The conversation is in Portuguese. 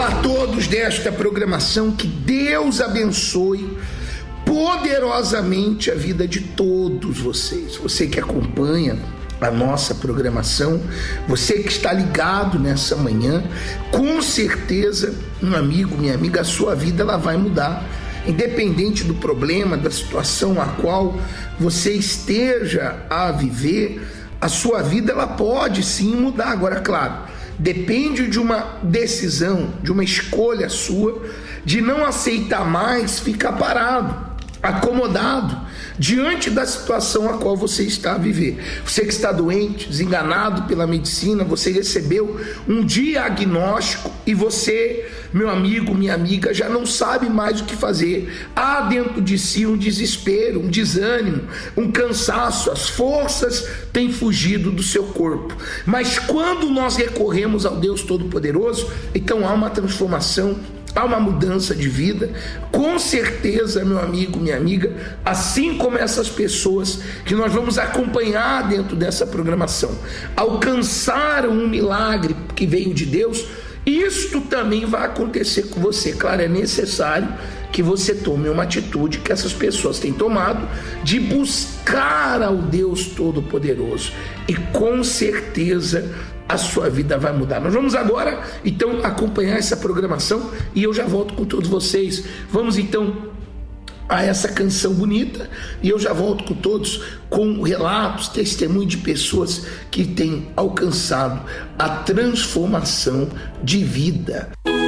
Olá a todos desta programação, que Deus abençoe poderosamente a vida de todos vocês. Você que acompanha a nossa programação, você que está ligado nessa manhã, com certeza, meu amigo, minha amiga, a sua vida ela vai mudar. Independente do problema, da situação a qual você esteja a viver, a sua vida ela pode sim mudar. Agora, claro, depende de uma decisão, de uma escolha sua, de não aceitar mais ficar parado, acomodado, diante da situação a qual você está a viver. Você que está doente, desenganado pela medicina, você recebeu um diagnóstico e você, meu amigo, minha amiga, já não sabe mais o que fazer. Há dentro de si um desespero, um desânimo, um cansaço, as forças têm fugido do seu corpo. Mas quando nós recorremos ao Deus Todo-Poderoso, então há uma transformação, há uma mudança de vida. Com certeza, meu amigo, minha amiga, assim como essas pessoas que nós vamos acompanhar dentro dessa programação alcançaram um milagre que veio de Deus, isto também vai acontecer com você. Claro, é necessário que você tome uma atitude que essas pessoas têm tomado, de buscar ao Deus Todo-Poderoso, e com certeza a sua vida vai mudar. Nós vamos agora então acompanhar essa programação e eu já volto com todos vocês. Vamos então a essa canção bonita e eu já volto com todos, com relatos, testemunhos de pessoas que têm alcançado a transformação de vida.